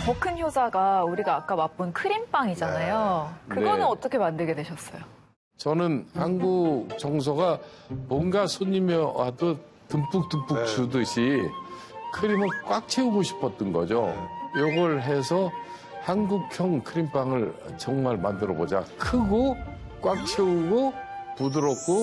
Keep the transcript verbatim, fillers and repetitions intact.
더 큰 효자가 우리가 아까 맛본 크림빵이잖아요. 네. 그거는 네. 어떻게 만들게 되셨어요? 저는 한국 정서가 뭔가 손님이 와도 듬뿍듬뿍 네. 주듯이 크림을 꽉 채우고 싶었던 거죠. 이걸 해서 한국형 크림빵을 정말 만들어 보자. 크고 꽉 채우고 부드럽고